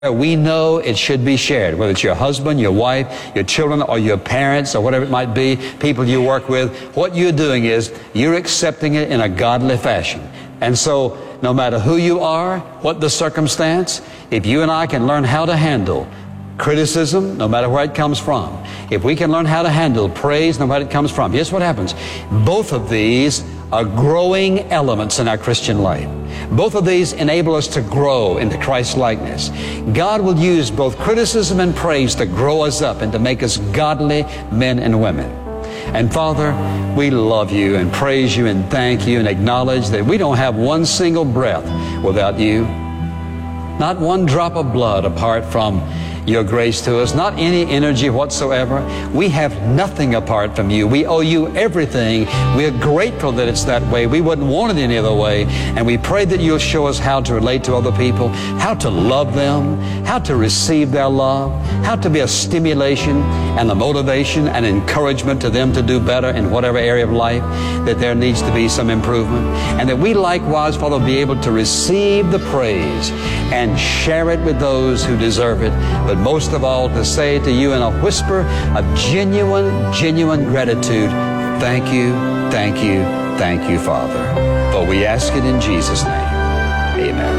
we know it should be shared, whether it's your husband, your wife, your children, or your parents, or whatever it might be, people you work with. What you're doing is you're accepting it in a godly fashion. And so no matter who you are, what the circumstance, if you and I can learn how to handle criticism, no matter where it comes from, if we can learn how to handle praise, no matter where it comes from, here's what happens. Both of these are growing elements in our Christian life. Both of these enable us to grow into Christ's likeness. God will use both criticism and praise to grow us up and to make us godly men and women. And Father, we love you and praise you and thank you and acknowledge that we don't have one single breath without you. Not one drop of blood apart from your grace to us, not any energy whatsoever. We have nothing apart from you. We owe you everything. We're grateful that it's that way. We wouldn't want it any other way. And we pray that you'll show us how to relate to other people, how to love them, how to receive their love, how to be a stimulation and a motivation and encouragement to them to do better in whatever area of life that there needs to be some improvement. And that we likewise, Father, be able to receive the praise and share it with those who deserve it. But most of all, to say to you in a whisper of genuine gratitude, thank you, thank you, thank you, Father. For we ask it in Jesus' name. Amen.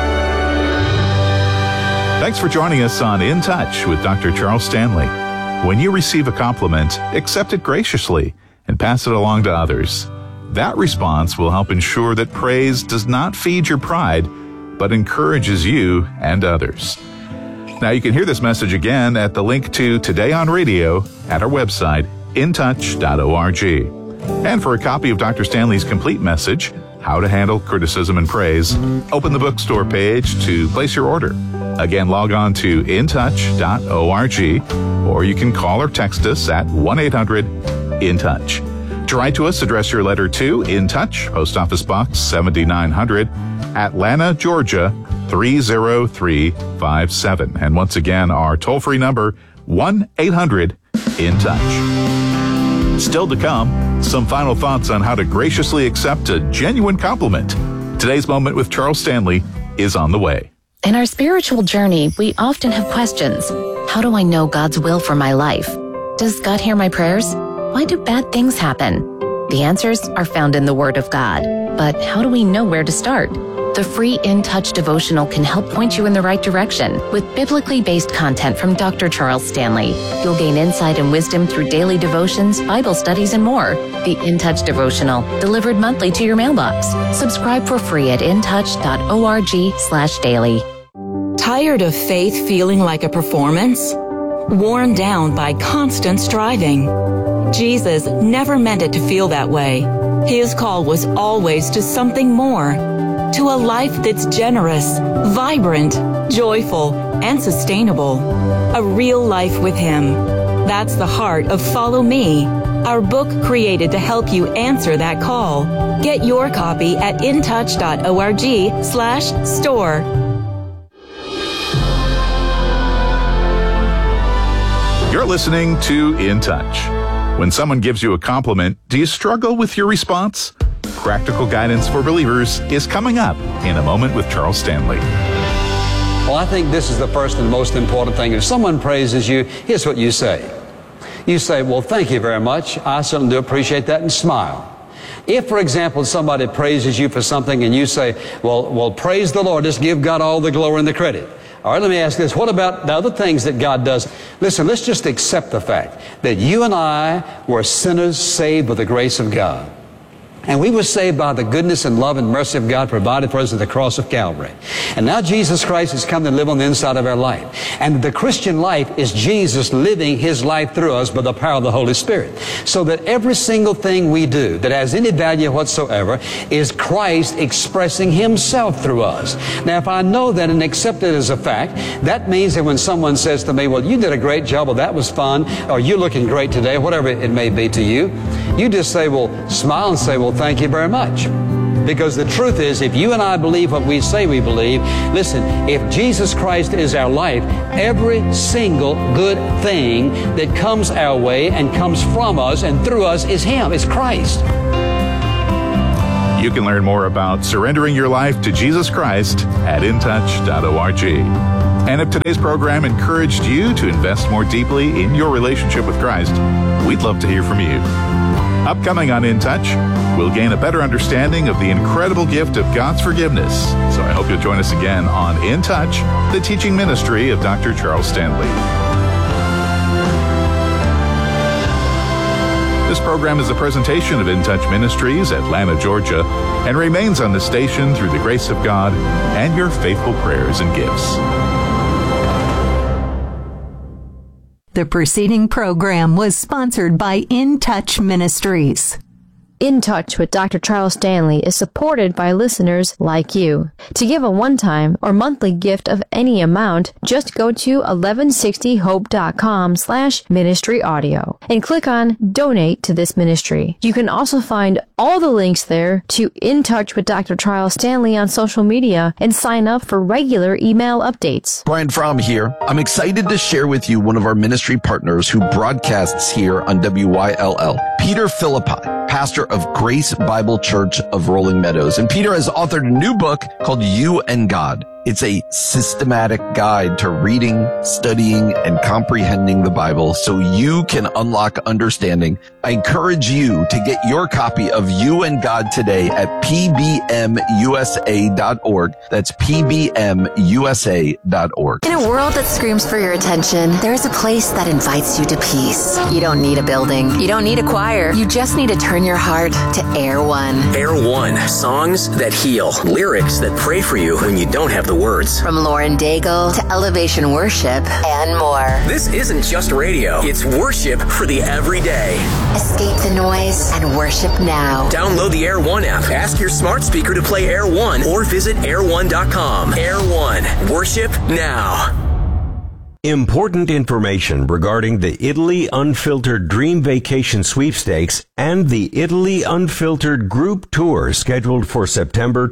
Thanks for joining us on In Touch with Dr. Charles Stanley. When you receive a compliment, accept it graciously and pass it along to others. That response will help ensure that praise does not feed your pride, but encourages you and others. Now, you can hear this message again at the link to Today on Radio at our website, intouch.org. And for a copy of Dr. Stanley's complete message, How to Handle Criticism and Praise, open the bookstore page to place your order. Again, log on to intouch.org, or you can call or text us at 1-800-IN-TOUCH. To write to us, address your letter to In Touch, Post Office Box 7900, Atlanta, Georgia 30357. And once again, our toll-free number, 1-800-IN-TOUCH. Still to come, some final thoughts on how to graciously accept a genuine compliment. Today's Moment with Charles Stanley is on the way. In our spiritual journey, we often have questions. How do I know God's will for my life? Does God hear my prayers? Why do bad things happen? The answers are found in the Word of God. But how do we know where to start? The free In Touch devotional can help point you in the right direction with biblically based content from Dr. Charles Stanley. You'll gain insight and wisdom through daily devotions, Bible studies, and more. The In Touch devotional, delivered monthly to your mailbox. Subscribe for free at intouch.org/daily. Tired of faith feeling like a performance? Worn down by constant striving? Jesus never meant it to feel that way. His call was always to something more. To a life that's generous, vibrant, joyful, and sustainable. A real life with Him. That's the heart of Follow Me, our book created to help you answer that call. Get your copy at intouch.org/store. You're listening to In Touch. When someone gives you a compliment, do you struggle with your response? Practical Guidance for Believers is coming up in a moment with Charles Stanley. Well, I think this is the first and most important thing. If someone praises you, here's what you say. You say, well, thank you very much. I certainly do appreciate that, and smile. If, for example, somebody praises you for something and you say, well, praise the Lord, just give God all the glory and the credit. All right, let me ask this. What about the other things that God does? Listen, let's just accept the fact that you and I were sinners saved by the grace of God. And we were saved by the goodness and love and mercy of God provided for us at the cross of Calvary. And now Jesus Christ has come to live on the inside of our life. And the Christian life is Jesus living His life through us by the power of the Holy Spirit. So that every single thing we do that has any value whatsoever is Christ expressing Himself through us. Now, if I know that and accept it as a fact, that means that when someone says to me, well, you did a great job, or that was fun, or you're looking great today, whatever it may be to you, you just say, well, smile and say, well, thank you very much. Because the truth is, if you and I believe what we say we believe, listen, if Jesus Christ is our life, every single good thing that comes our way and comes from us and through us is Him, is Christ. You can learn more about surrendering your life to Jesus Christ at intouch.org. And if today's program encouraged you to invest more deeply in your relationship with Christ, we'd love to hear from you. Upcoming on In Touch, we'll gain a better understanding of the incredible gift of God's forgiveness. So I hope you'll join us again on In Touch, the teaching ministry of Dr. Charles Stanley. This program is a presentation of In Touch Ministries, Atlanta, Georgia, and remains on the station through the grace of God and your faithful prayers and gifts. The preceding program was sponsored by In Touch Ministries. In Touch with Dr. Charles Stanley is supported by listeners like you. To give a one-time or monthly gift of any amount, just go to 1160hope.com/ministry audio and click on Donate to this ministry. You can also find all the links there to In Touch with Dr. Charles Stanley on social media and sign up for regular email updates. Brian Fromm here. I'm excited to share with you one of our ministry partners who broadcasts here on WYLL, Peter Philippi, pastor of Grace Bible Church of Rolling Meadows. And Peter has authored a new book called You and God. It's a systematic guide to reading, studying, and comprehending the Bible so you can unlock understanding. I encourage you to get your copy of You and God today at pbmusa.org. That's pbmusa.org. In a world that screams for your attention, there's a place that invites you to peace. You don't need a building. You don't need a choir. You just need to turn your heart to Air One. Air One, songs that heal, lyrics that pray for you when you don't have the words. From Lauren Daigle to Elevation Worship and more. This isn't just radio. It's worship for the everyday. Escape the noise and worship now. Download the Air One app. Ask your smart speaker to play Air One or visit air1.com. Air One, worship now. Important information regarding the Italy Unfiltered Dream Vacation Sweepstakes and the Italy Unfiltered Group Tour scheduled for September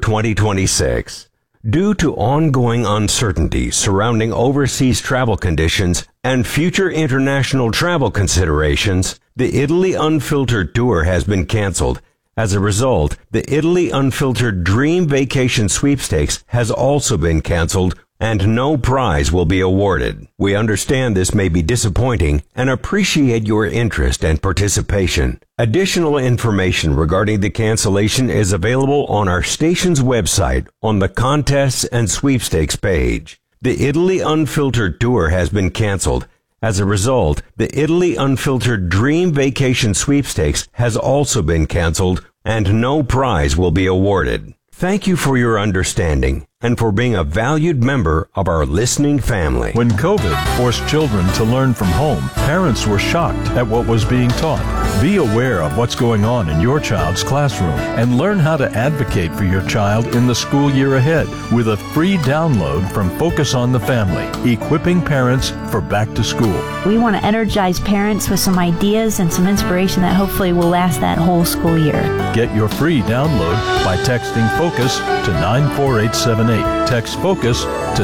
2026. Due to ongoing uncertainty surrounding overseas travel conditions and future international travel considerations, the Italy Unfiltered Tour has been canceled. As a result, the Italy Unfiltered Dream Vacation Sweepstakes has also been canceled, and no prize will be awarded. We understand this may be disappointing and appreciate your interest and participation. Additional information regarding the cancellation is available on our station's website on the Contests and Sweepstakes page. The Italy Unfiltered Tour has been canceled. As a result, the Italy Unfiltered Dream Vacation Sweepstakes has also been canceled, and no prize will be awarded. Thank you for your understanding and for being a valued member of our listening family. When COVID forced children to learn from home, parents were shocked at what was being taught. Be aware of what's going on in your child's classroom and learn how to advocate for your child in the school year ahead with a free download from Focus on the Family, Equipping Parents for Back to School. We want to energize parents with some ideas and some inspiration that hopefully will last that whole school year. Get your free download by texting FOCUS to 94878. Text FOCUS to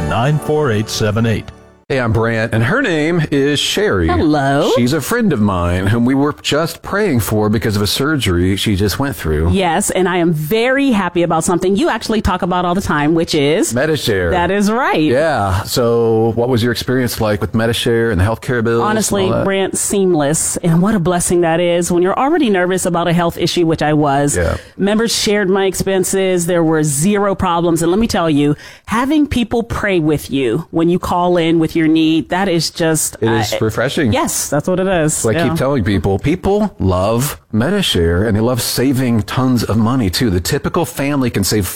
94878. Hey, I'm Brant, and her name is Sherry. Hello. She's a friend of mine whom we were just praying for because of a surgery she just went through. Yes, and I am very happy about something you actually talk about all the time, which is Medi-Share. That is right. Yeah. So what was your experience like with Medi-Share and the healthcare bills? Honestly, Brant, seamless. And what a blessing that is when you're already nervous about a health issue, which I was. Yeah. Members shared my expenses. There were zero problems. And let me tell you, having people pray with you when you call in with your need, that is just... It is refreshing. Yes, that's what it is. So I keep telling people love Medi-Share, and they love saving tons of money, too. The typical family can save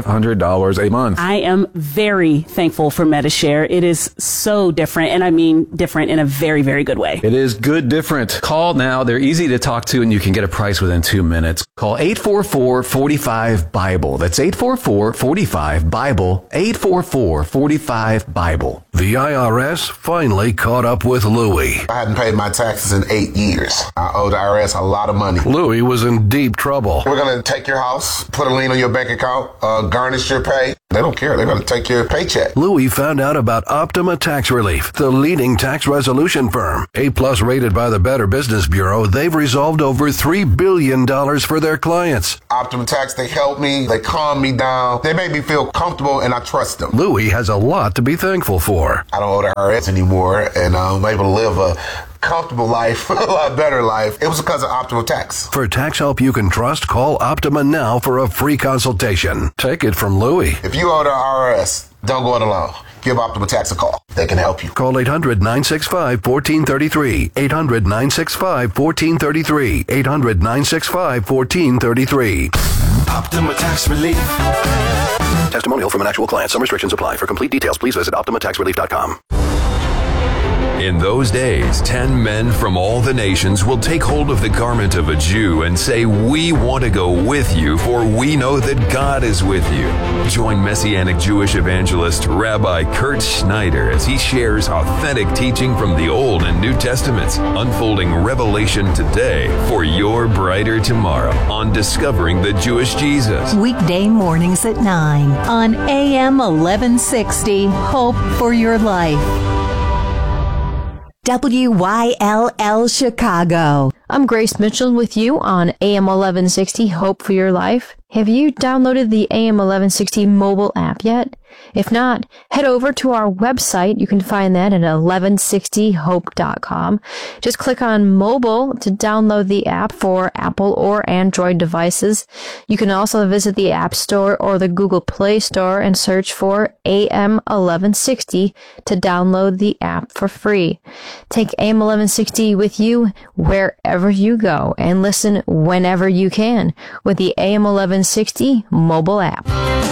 $500 a month. I am very thankful for Medi-Share. It is so different, and I mean different in a very, very good way. It is good different. Call now. They're easy to talk to, and you can get a price within 2 minutes. Call 844-45-BIBLE. That's 844-45-BIBLE. 844-45-BIBLE. The IRS finally caught up with Louie. I hadn't paid my taxes in 8 years. I owed the IRS a lot of money. money. Louis was in deep trouble. We're going to take your house, put a lien on your bank account, garnish your pay. They don't care. They're going to take your paycheck. Louis found out about Optima Tax Relief, the leading tax resolution firm. A+ rated by the Better Business Bureau, they've resolved over $3 billion for their clients. Optima Tax, they helped me. They calmed me down. They made me feel comfortable, and I trust them. Louis has a lot to be thankful for. I don't owe the IRS anymore, and I'm able to live a comfortable life, a lot better life. It was because of Optima Tax. For tax help you can trust, call Optima now for a free consultation. Take it from Louis. If you owe the IRS, don't go it alone. Give Optima Tax a call. They can help you. Call 800-965-1433. 800-965-1433. 800-965-1433. Optima Tax Relief. Testimonial from an actual client. Some restrictions apply. For complete details, please visit OptimaTaxRelief.com. In those days, 10 men from all the nations will take hold of the garment of a Jew and say, "We want to go with you, for we know that God is with you." Join Messianic Jewish evangelist Rabbi Kurt Schneider as he shares authentic teaching from the Old and New Testaments, unfolding revelation today for your brighter tomorrow on Discovering the Jewish Jesus. Weekday mornings at 9 on AM 1160. Hope for your life. WYLL Chicago. I'm Grace Mitchell with you on AM 1160 Hope for Your Life. Have you downloaded the AM 1160 mobile app yet? If not, head over to our website. You can find that at 1160hope.com. Just click on mobile to download the app for Apple or Android devices. You can also visit the App Store or the Google Play Store and search for AM 1160 to download the app for free. Take AM 1160 with you wherever you go and listen whenever you can with the AM 1160 mobile app.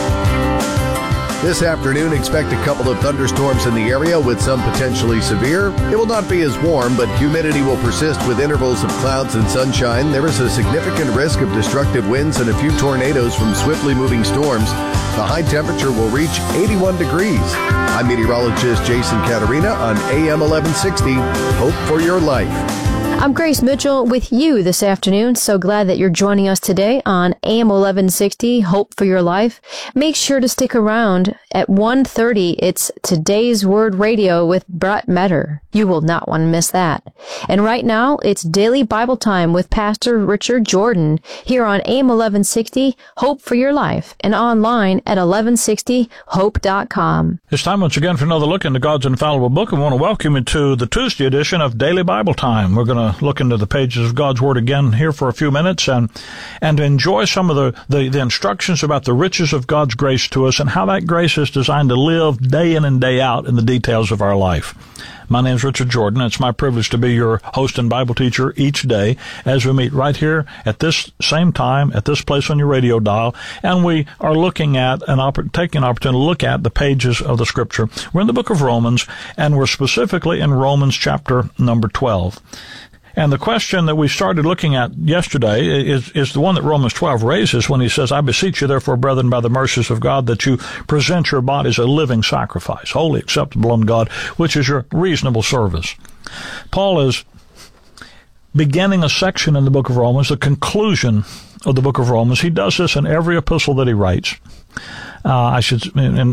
This afternoon, expect a couple of thunderstorms in the area with some potentially severe. It will not be as warm, but humidity will persist with intervals of clouds and sunshine. There is a significant risk of destructive winds and a few tornadoes from swiftly moving storms. The high temperature will reach 81 degrees. I'm meteorologist Jason Caterina on AM 1160. Hope for your life. I'm Grace Mitchell with you this afternoon. So glad that you're joining us today on AM 1160, Hope for Your Life. Make sure to stick around. At 1:30, it's Today's Word Radio with Brett Metter. You will not want to miss that. And right now, it's Daily Bible Time with Pastor Richard Jordan here on AM 1160, Hope for Your Life, and online at 1160hope.com. It's time once again for another look into God's infallible book. I want to welcome you to the Tuesday edition of Daily Bible Time. We're going to look into the pages of God's Word again here for a few minutes and enjoy some of the instructions about the riches of God's grace to us and how that grace is designed to live day in and day out in the details of our life. My name is Richard Jordan. It's my privilege to be your host and Bible teacher each day as we meet right here at this same time, at this place on your radio dial, and we are looking at taking an opportunity to look at the pages of the Scripture. We're in the book of Romans, and we're specifically in Romans chapter number 12. And the question that we started looking at yesterday is the one that Romans 12 raises when he says, "I beseech you, therefore, brethren, by the mercies of God, that you present your bodies a living sacrifice, wholly acceptable unto God, which is your reasonable service." Paul is beginning a section in the book of Romans, the conclusion of the book of Romans. He does this in every epistle that he writes. I'll just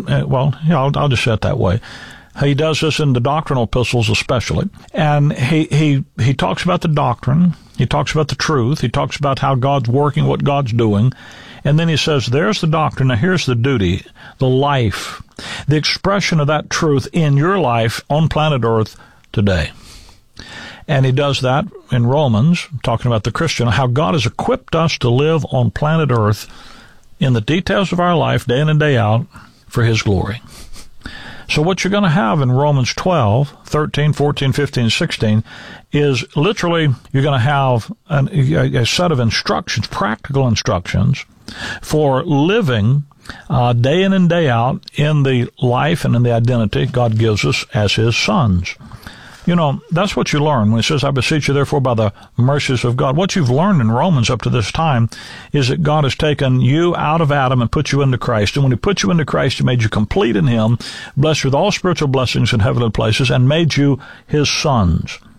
say it that way. He does this in the doctrinal epistles especially. And he talks about the doctrine. He talks about the truth. He talks about how God's working, what God's doing. And then he says, there's the doctrine. Now here's the duty, the life, the expression of that truth in your life on planet Earth today. And he does that in Romans, talking about the Christian, how God has equipped us to live on planet Earth in the details of our life, day in and day out, for His glory. So what you're going to have in Romans 12, 13, 14, 15, 16 is literally you're going to have a set of instructions, practical instructions for living day in and day out in the life and in the identity God gives us as His sons. You know, that's what you learn when he says, "I beseech you, therefore, by the mercies of God." What you've learned in Romans up to this time is that God has taken you out of Adam and put you into Christ. And when He put you into Christ, He made you complete in Him, blessed with all spiritual blessings in heavenly places, and made you His sons.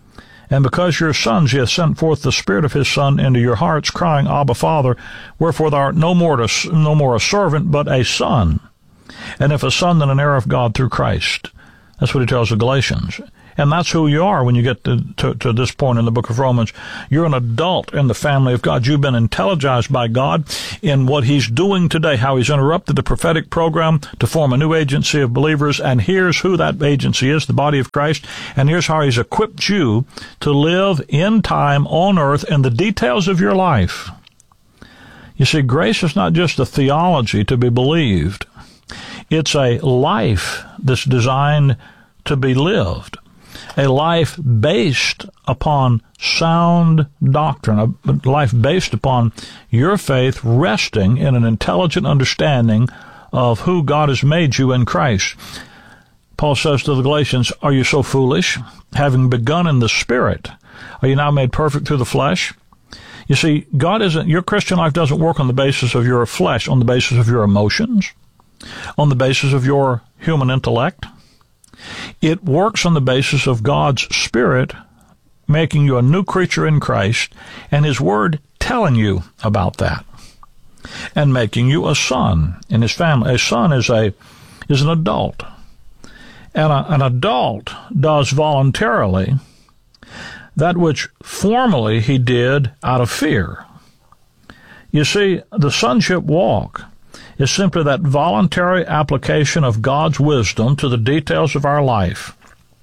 And because you're sons, he hath sent forth the Spirit of his Son into your hearts, crying, Abba, Father. Wherefore thou art no more a servant, but a son. And if a son, then an heir of God through Christ. That's what he tells the Galatians. And that's who you are when you get to this point in the book of Romans. You're an adult in the family of God. You've been intelligized by God in what he's doing today, how he's interrupted the prophetic program to form a new agency of believers. And here's who that agency is, the body of Christ. And here's how he's equipped you to live in time on earth in the details of your life. You see, grace is not just a theology to be believed. It's a life that's designed to be lived. A life based upon sound doctrine, a life based upon your faith resting in an intelligent understanding of who God has made you in Christ. Paul says to the Galatians, are you so foolish? Having begun in the Spirit, are you now made perfect through the flesh? You see, your Christian life doesn't work on the basis of your flesh, on the basis of your emotions, on the basis of your human intellect. It works on the basis of God's Spirit making you a new creature in Christ and his Word telling you about that and making you a son in his family. A son is an adult. And an adult does voluntarily that which formerly he did out of fear. You see, the sonship walk is simply that voluntary application of God's wisdom to the details of our life.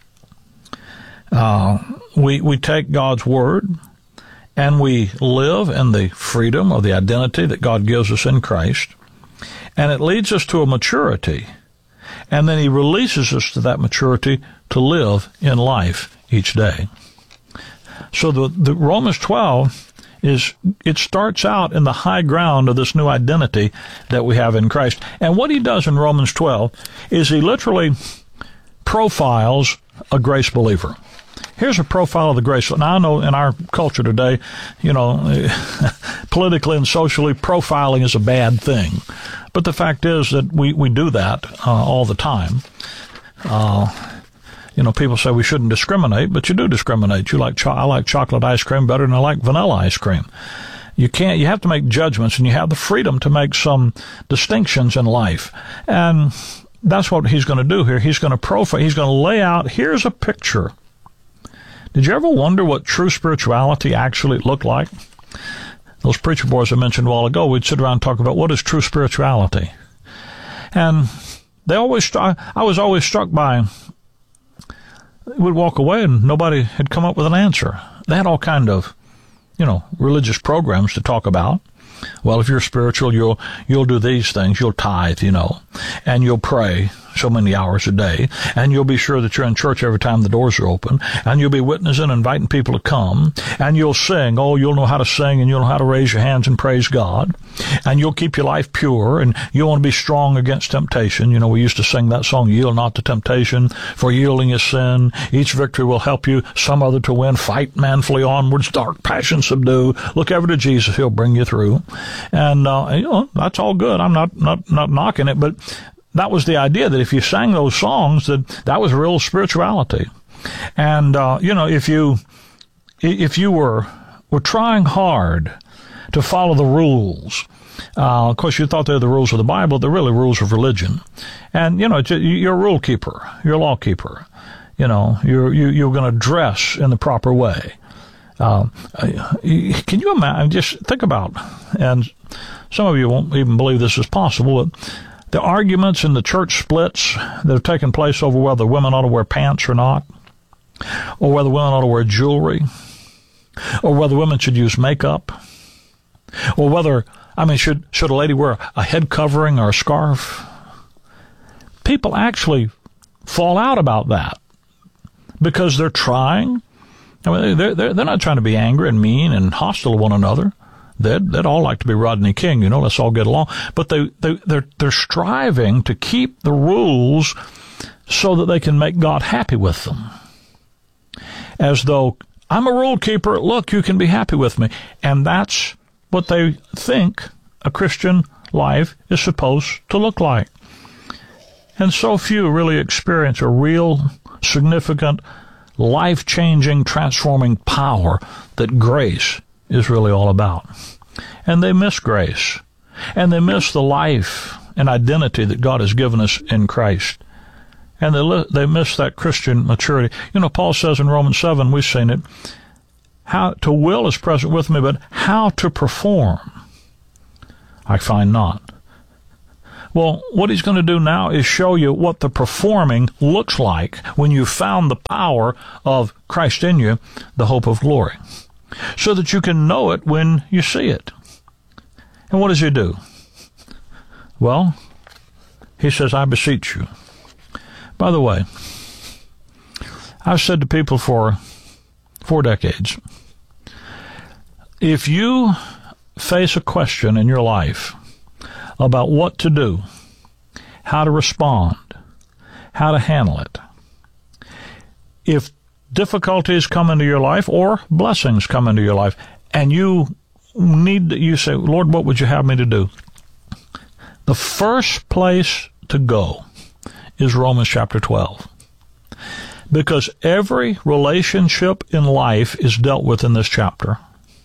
We take God's Word and we live in the freedom of the identity that God gives us in Christ, and it leads us to a maturity, and then he releases us to that maturity to live in life each day. So the Romans 12 it starts out in the high ground of this new identity that we have in Christ. And what he does in Romans 12 is he literally profiles a grace believer. Here's a profile of the grace. Now, I know in our culture today, politically and socially, profiling is a bad thing. But the fact is that we do that all the time. People say we shouldn't discriminate, but you do discriminate. I like chocolate ice cream better than I like vanilla ice cream. You have to make judgments, and you have the freedom to make some distinctions in life. And that's what he's going to do here. He's going to profile, he's going to lay out, here's a picture. Did you ever wonder what true spirituality actually looked like? Those preacher boys I mentioned a while ago, we'd sit around and talk about what is true spirituality. And I was always struck by, we'd walk away and nobody had come up with an answer. They had all kind of, religious programs to talk about. Well, if you're spiritual, you'll do these things. You'll tithe, and you'll pray so many hours a day, and you'll be sure that you're in church every time the doors are open, and you'll be witnessing, inviting people to come, and you'll sing. Oh, you'll know how to sing, and you'll know how to raise your hands and praise God, and you'll keep your life pure, and you'll want to be strong against temptation. We used to sing that song, Yield Not to Temptation, for yielding is sin. Each victory will help you some other to win. Fight manfully onwards, dark passion subdue. Look ever to Jesus, he'll bring you through. And, that's all good. I'm not knocking it, but that was the idea, that if you sang those songs, that was real spirituality. And, if you were trying hard to follow the rules, of course, you thought they were the rules of the Bible, they're really rules of religion. And, you're a rule keeper, you're a law keeper. You're going to dress in the proper way. Can you imagine, just think about, and some of you won't even believe this is possible, but the arguments in the church splits that have taken place over whether women ought to wear pants or not, or whether women ought to wear jewelry, or whether women should use makeup, or whether, should a lady wear a head covering or a scarf? People actually fall out about that because they're trying. They're not trying to be angry and mean and hostile to one another. They'd all like to be Rodney King, let's all get along. But they're striving to keep the rules so that they can make God happy with them. As though, I'm a rule keeper, look, you can be happy with me. And that's what they think a Christian life is supposed to look like. And so few really experience a real, significant life-changing, transforming power that grace is really all about. And they miss grace. And they miss the life and identity that God has given us in Christ. And they miss that Christian maturity. You know, Paul says in Romans 7, we've seen it, how to will is present with me, but how to perform I find not. Well, what he's going to do now is show you what the performing looks like when you've found the power of Christ in you, the hope of glory, so that you can know it when you see it. And what does he do? Well, he says, I beseech you. By the way, I've said to people for 4 decades, if you face a question in your life about what to do, how to respond, how to handle it, if difficulties come into your life or blessings come into your life, and you say, Lord, what would you have me to do? The first place to go is Romans chapter 12. Because every relationship in life is dealt with in this chapter.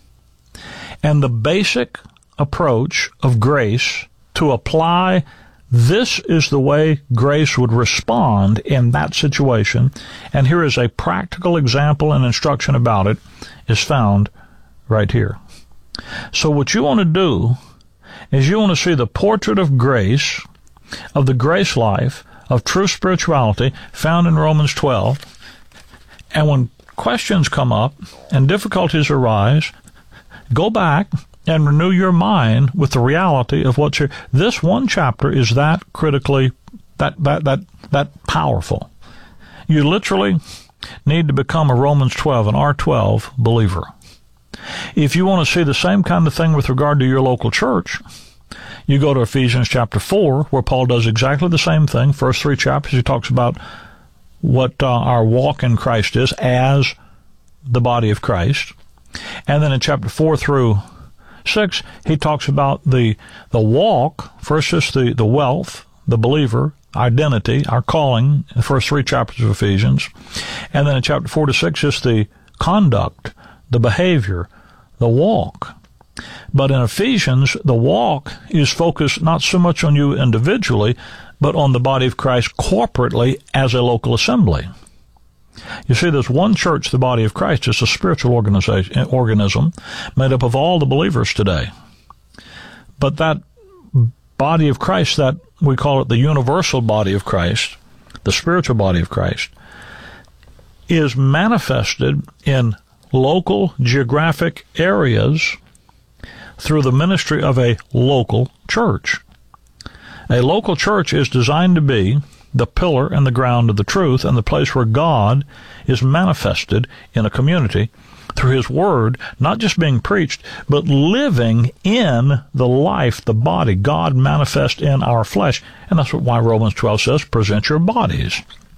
And the basic approach of grace to apply, this is the way grace would respond in that situation. And here is a practical example and instruction about it, is found right here. So what you want to do is you want to see the portrait of grace, of the grace life, of true spirituality found in Romans 12. And when questions come up and difficulties arise, go back and renew your mind with the reality of what's here. This one chapter is that critically, that powerful. You literally need to become a Romans 12, an R12 believer. If you want to see the same kind of thing with regard to your local church, you go to Ephesians chapter 4, where Paul does exactly the same thing. First 3 chapters, he talks about what our walk in Christ is as the body of Christ. And then in chapter 4 through 6, he talks about the walk, first is the wealth, the believer, identity, our calling, the first 3 chapters of Ephesians. And then in chapter 4 to 6 is the conduct, the behavior, the walk. But in Ephesians, the walk is focused not so much on you individually, but on the body of Christ corporately as a local assembly. You see, there's one church, the body of Christ. It's a spiritual organism made up of all the believers today. But that body of Christ, that we call it the universal body of Christ, the spiritual body of Christ, is manifested in local geographic areas through the ministry of a local church. A local church is designed to be the pillar and the ground of the truth and the place where God is manifested in a community through His Word, not just being preached, but living in the life, the body, God manifest in our flesh. And that's why Romans 12 says, present your bodies.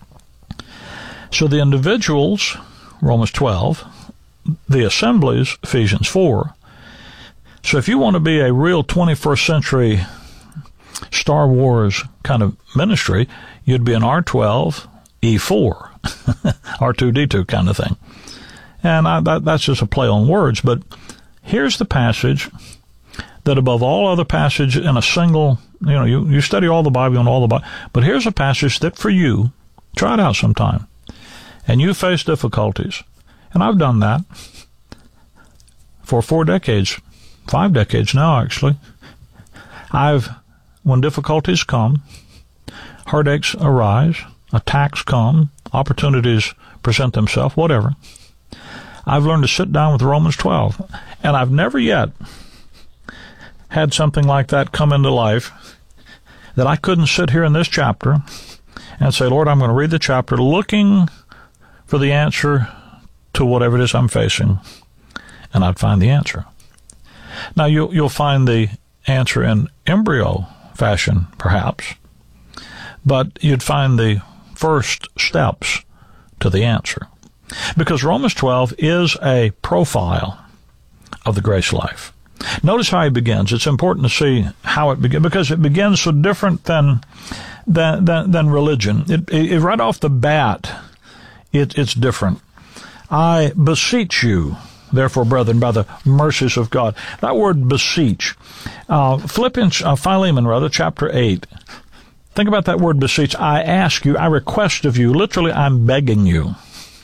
So the individuals, Romans 12, the assemblies, Ephesians 4. So if you want to be a real 21st century Star Wars kind of ministry, you'd be an R12, E4, R2D2 kind of thing. And that's just a play on words, but here's the passage that above all other passages in a single, you study all the Bible and all the Bible, but here's a passage that for you, try it out sometime, and you face difficulties. And I've done that for 4 decades, 5 decades now, actually. When difficulties come, heartaches arise, attacks come, opportunities present themselves, whatever, I've learned to sit down with Romans 12. And I've never yet had something like that come into life that I couldn't sit here in this chapter and say, Lord, I'm going to read the chapter looking for the answer to whatever it is I'm facing, and I'd find the answer. Now, you'll find the answer in embryo fashion, perhaps, but you'd find the first steps to the answer. Because Romans 12 is a profile of the grace life. Notice how he begins. It's important to see how it begins, because it begins so different than religion. It right off the bat It's different. I beseech you, therefore, brethren, by the mercies of God. That word beseech. Philemon, chapter 8. Think about that word beseech. I ask you, I request of you. Literally, I'm begging you.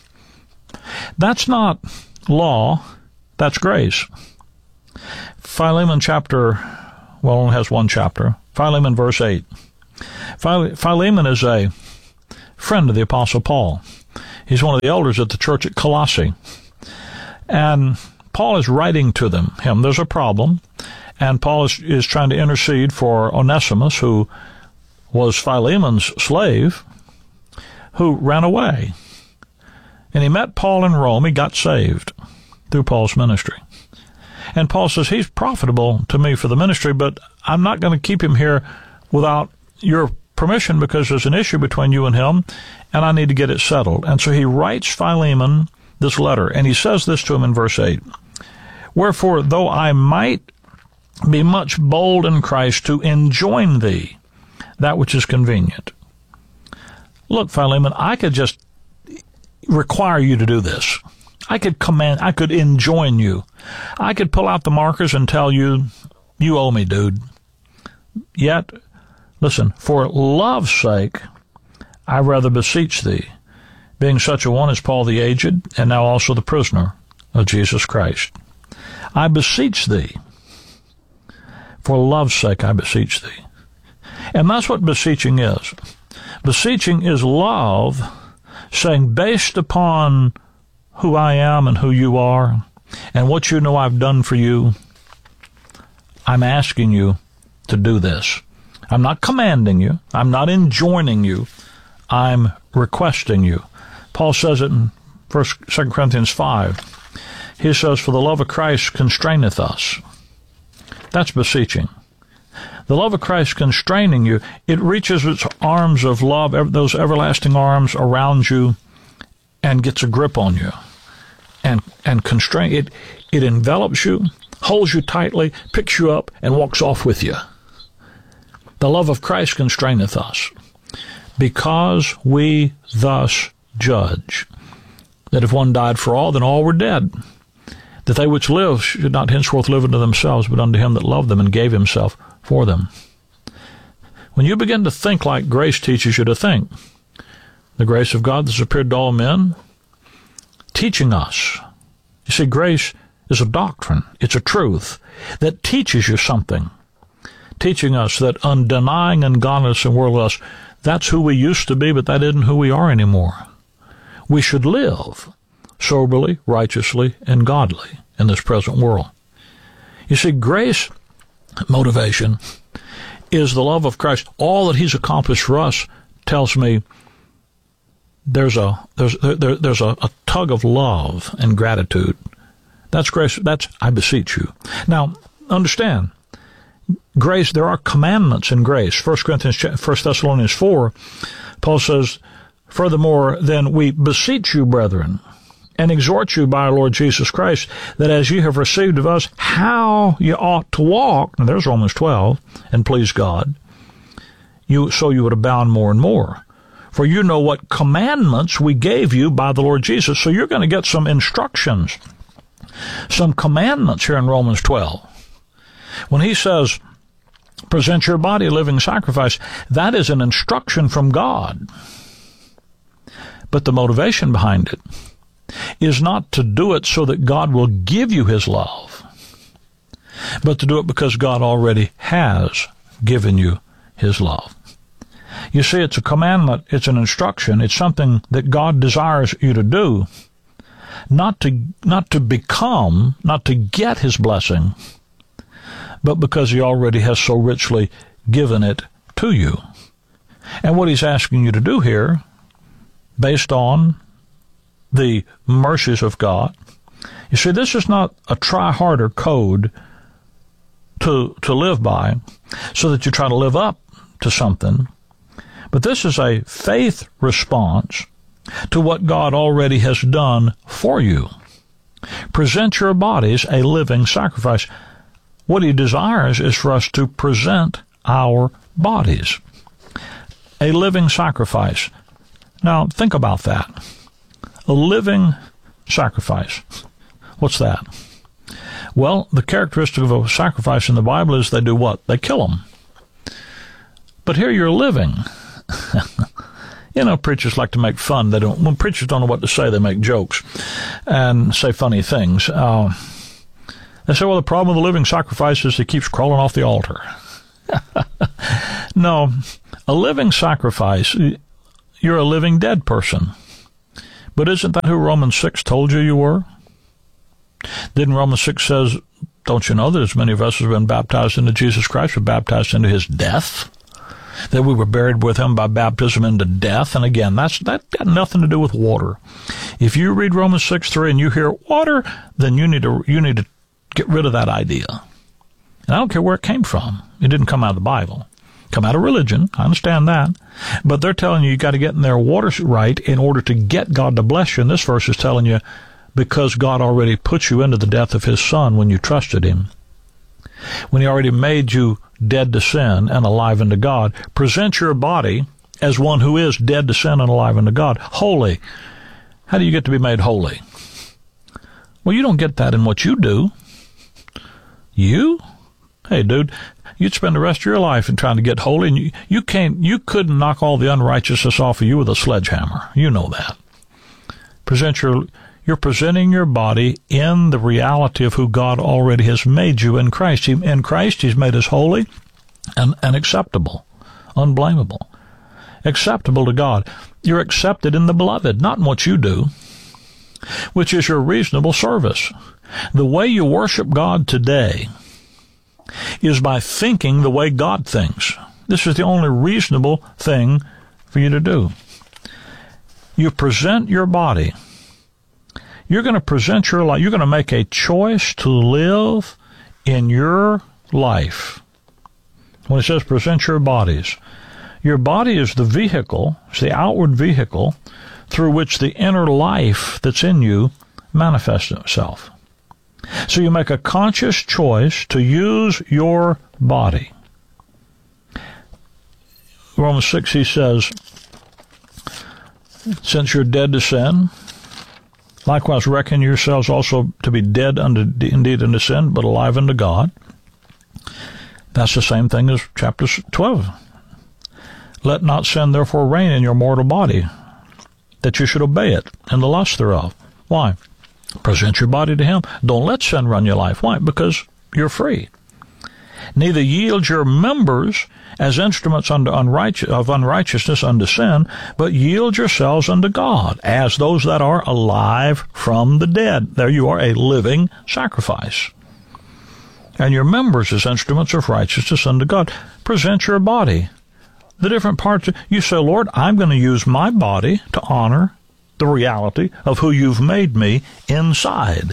That's not law. That's grace. Philemon only has one chapter. Philemon verse 8. Philemon is a friend of the Apostle Paul. He's one of the elders at the church at Colossae. And Paul is writing to him. There's a problem. And Paul is trying to intercede for Onesimus, who was Philemon's slave, who ran away. And he met Paul in Rome. He got saved through Paul's ministry. And Paul says, he's profitable to me for the ministry, but I'm not going to keep him here without your permission because there's an issue between you and him, and I need to get it settled. And so he writes Philemon this letter, and he says this to him in verse 8. Wherefore, though I might be much bold in Christ to enjoin thee that which is convenient. Look, Philemon, I could just require you to do this. I could enjoin you. I could pull out the markers and tell you, you owe me, dude. Yet, listen, for love's sake, I rather beseech thee, being such a one as Paul the aged, and now also the prisoner of Jesus Christ. I beseech thee, for love's sake I beseech thee. And that's what beseeching is. Beseeching is love saying, based upon who I am and who you are, and what you know I've done for you, I'm asking you to do this. I'm not commanding you. I'm not enjoining you. I'm requesting you. Paul says it in 2 Corinthians 5. He says, for the love of Christ constraineth us. That's beseeching. The love of Christ constraining you, it reaches its arms of love, those everlasting arms around you, and gets a grip on you. And constrain it. It envelops you, holds you tightly, picks you up, and walks off with you. The love of Christ constraineth us, because we thus judge that if one died for all, then all were dead. That they which live should not henceforth live unto themselves, but unto him that loved them and gave himself for them. When you begin to think like grace teaches you to think, the grace of God that's appeared to all men, teaching us. You see, grace is a doctrine. It's a truth that teaches you something. Teaching us that undenying ungodliness and worldliness, that's who we used to be, but that isn't who we are anymore. We should live soberly, righteously, and godly in this present world. You see, grace motivation is the love of Christ. All that he's accomplished for us tells me there's a tug of love and gratitude. That's grace. That's I beseech you. Now, understand, grace, there are commandments in grace. 1 Thessalonians 4, Paul says, furthermore, then we beseech you, brethren, and exhort you by our Lord Jesus Christ, that as you have received of us how you ought to walk, and there's Romans 12, and please God, so you would abound more and more. For you know what commandments we gave you by the Lord Jesus. So you're going to get some instructions, some commandments here in Romans 12. When he says, present your body a living sacrifice, that is an instruction from God. But the motivation behind it is not to do it so that God will give you his love, but to do it because God already has given you his love. You see, it's a commandment, it's an instruction, it's something that God desires you to do, not to get his blessing, but because he already has so richly given it to you. And what he's asking you to do here, based on the mercies of God, you see, this is not a try harder code to live by so that you try to live up to something, but this is a faith response to what God already has done for you. Present your bodies a living sacrifice. What he desires is for us to present our bodies a living sacrifice. Now, think about that. a living sacrifice. What's that? Well, the characteristic of a sacrifice in the Bible is they do what? They kill them. But here you're living. You know, preachers like to make fun. When preachers don't know what to say, they make jokes and say funny things. They say, well, the problem with the living sacrifice is it keeps crawling off the altar. No, a living sacrifice, you're a living dead person. But isn't that who Romans 6 told you were? Didn't Romans 6 says, don't you know that as many of us as have been baptized into Jesus Christ were baptized into his death? That we were buried with him by baptism into death. And again, that got nothing to do with water. If you read Romans 6:3 and you hear water, then you need to get rid of that idea. And I don't care where it came from. It didn't come out of the Bible. It come out of religion. I understand that. But they're telling you got to get in their water right in order to get God to bless you. And this verse is telling you because God already put you into the death of his son when you trusted him. When he already made you dead to sin and alive unto God, present your body as one who is dead to sin and alive unto God, holy. How do you get to be made holy? Well, you don't get that in what you do. You? Hey, dude, you'd spend the rest of your life in trying to get holy, and you couldn't knock all the unrighteousness off of you with a sledgehammer. You know that. You're presenting your body in the reality of who God already has made you in Christ. In Christ, he's made us holy and acceptable, unblameable, acceptable to God. You're accepted in the beloved, not in what you do, which is your reasonable service. The way you worship God today is by thinking the way God thinks. This is the only reasonable thing for you to do. You present your body. You're going to present your life. You're going to make a choice to live in your life. When it says present your bodies, your body is the vehicle, it's the outward vehicle through which the inner life that's in you manifests itself. So you make a conscious choice to use your body. Romans 6, he says, since you're dead to sin, likewise reckon yourselves also to be dead indeed unto sin, but alive unto God. That's the same thing as chapter 12. Let not sin therefore reign in your mortal body, that you should obey it in the lust thereof. Why? Present your body to him. Don't let sin run your life. Why? Because you're free. Neither yield your members as instruments of unrighteousness unto sin, but yield yourselves unto God as those that are alive from the dead. There you are, a living sacrifice. And your members as instruments of righteousness unto God. Present your body. The different parts. You say, Lord, I'm going to use my body to honor the reality of who you've made me inside.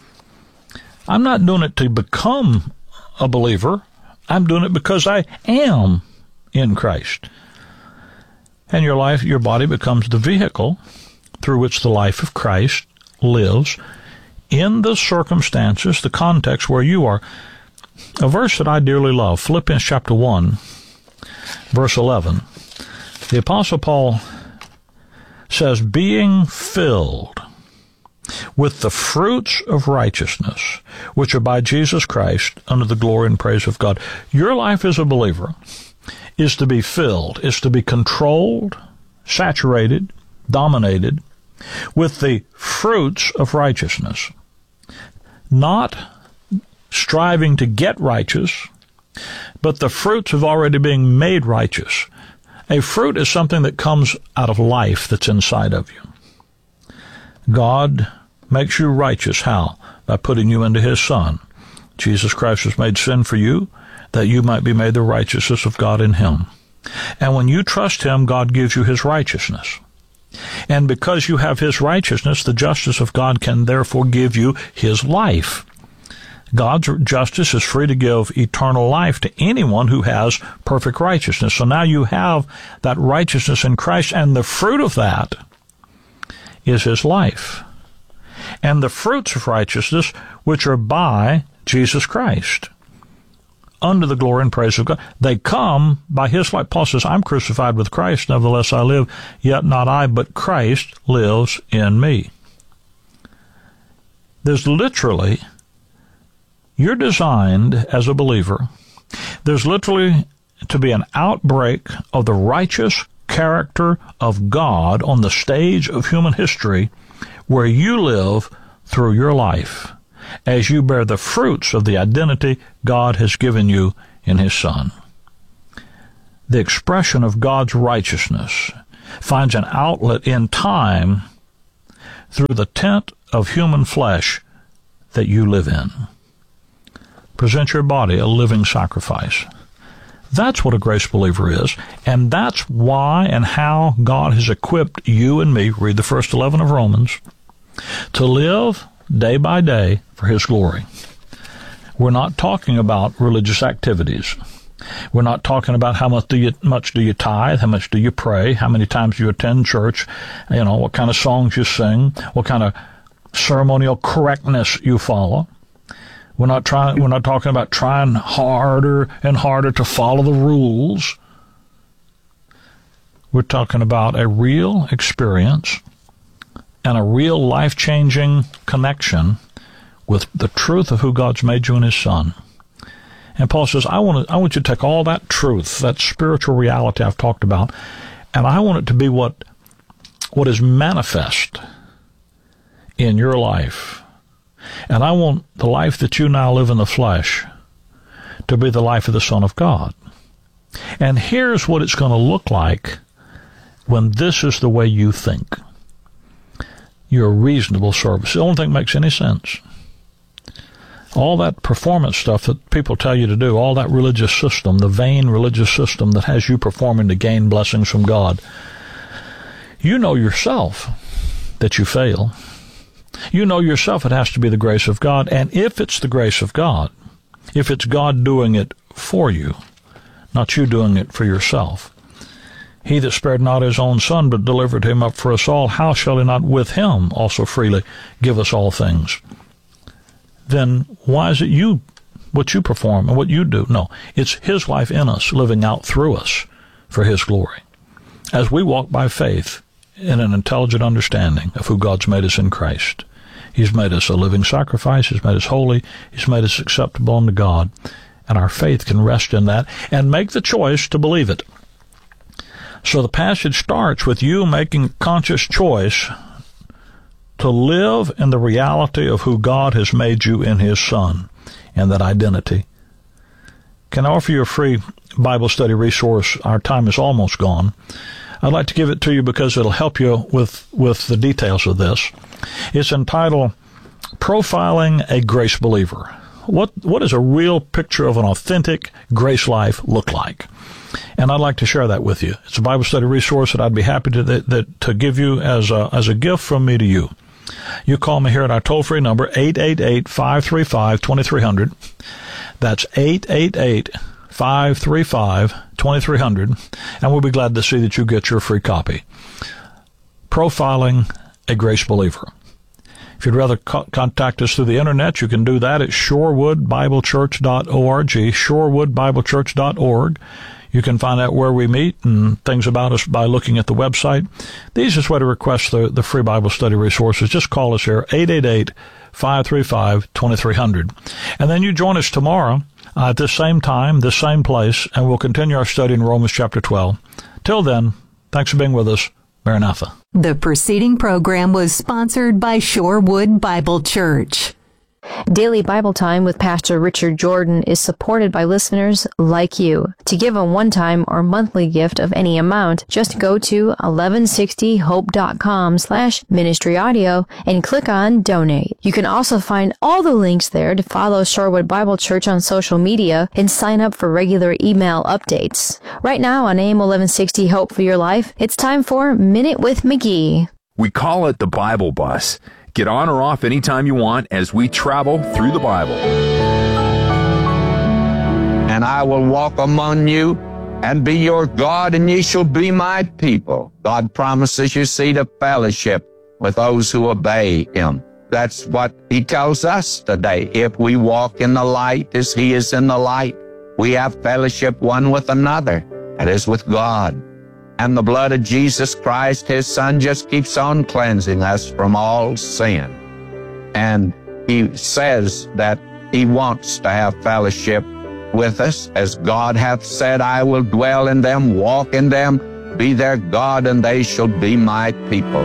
I'm not doing it to become a believer. I'm doing it because I am in Christ. And your body becomes the vehicle through which the life of Christ lives in the circumstances, the context where you are. A verse that I dearly love, Philippians chapter 1, verse 11. The Apostle Paul says, being filled with the fruits of righteousness, which are by Jesus Christ, unto the glory and praise of God. Your life as a believer is to be filled, is to be controlled, saturated, dominated with the fruits of righteousness. Not striving to get righteous, but the fruits of already being made righteous. A fruit is something that comes out of life that's inside of you. God makes you righteous. How? By putting you into his Son. Jesus Christ was made sin for you, that you might be made the righteousness of God in him. And when you trust him, God gives you his righteousness. And because you have his righteousness, the justice of God can therefore give you his life. God's justice is free to give eternal life to anyone who has perfect righteousness. So now you have that righteousness in Christ, and the fruit of that is his life. And the fruits of righteousness, which are by Jesus Christ, unto the glory and praise of God. They come by his life. Paul says, I'm crucified with Christ, nevertheless I live, yet not I, but Christ lives in me. There's literally, you're designed as a believer, there's literally to be an outbreak of the righteous character of God on the stage of human history where you live through your life as you bear the fruits of the identity God has given you in his Son. The expression of God's righteousness finds an outlet in time through the tent of human flesh that you live in. Present your body a living sacrifice. That's what a grace believer is, and that's why and how God has equipped you and me, read the first 11 of Romans, to live day by day for his glory. We're not talking about religious activities. We're not talking about how much do you tithe, how much do you pray, how many times you attend church, what kind of songs you sing, what kind of ceremonial correctness you follow. We're not talking about trying harder and harder to follow the rules. We're talking about a real experience and a real life-changing connection with the truth of who God's made you in his Son. And Paul says, I want you to take all that truth, that spiritual reality I've talked about, and I want it to be what is manifest in your life. And I want the life that you now live in the flesh to be the life of the Son of God. And here's what it's going to look like when this is the way you think. Your reasonable service. The only thing that makes any sense. All that performance stuff that people tell you to do, all that religious system, the vain religious system that has you performing to gain blessings from God, you know yourself that you fail. You know yourself it has to be the grace of God, and if it's the grace of God, if it's God doing it for you, not you doing it for yourself, he that spared not his own Son, but delivered him up for us all, how shall he not with him also freely give us all things? Then why is it what you perform and what you do? No, it's his life in us, living out through us for his glory. As we walk by faith in an intelligent understanding of who God's made us in Christ. He's made us a living sacrifice. He's made us holy. He's made us acceptable unto God. And our faith can rest in that and make the choice to believe it. So the passage starts with you making a conscious choice to live in the reality of who God has made you in his Son and that identity. Can I offer you a free Bible study resource? Our time is almost gone. I'd like to give it to you because it'll help you with the details of this. It's entitled Profiling a Grace Believer. What does a real picture of an authentic grace life look like? And I'd like to share that with you. It's a Bible study resource that I'd be happy to give you as a gift from me to you. You call me here at our toll-free number, 888-535-2300. That's 888-535-2300, and we'll be glad to see that you get your free copy. Profiling a Grace Believer. If you'd rather contact us through the internet, you can do that at shorewoodbiblechurch.org, shorewoodbiblechurch.org. You can find out where we meet and things about us by looking at the website. The easiest way to request the free Bible study resources, just call us here, 888-535-2300. And then you join us tomorrow at this same time, this same place, and we'll continue our study in Romans chapter 12. Till then, thanks for being with us. Maranatha. The preceding program was sponsored by Shorewood Bible Church. Daily Bible Time with Pastor Richard Jordan is supported by listeners like you. To give a one-time or monthly gift of any amount, just go to 1160hope.com/ministryaudio and click on Donate. You can also find all the links there to follow Shorewood Bible Church on social media and sign up for regular email updates. Right now on AM 1160 Hope for Your Life, it's time for Minute with McGee. We call it the Bible Bus. Get on or off anytime you want as we travel through the Bible. And I will walk among you and be your God, and ye shall be my people. God promises you seat of fellowship with those who obey him. That's what he tells us today. If we walk in the light as he is in the light, we have fellowship one with another, that is with God. And the blood of Jesus Christ, his Son, just keeps on cleansing us from all sin. And he says that he wants to have fellowship with us. As God hath said, I will dwell in them, walk in them, be their God, and they shall be my people.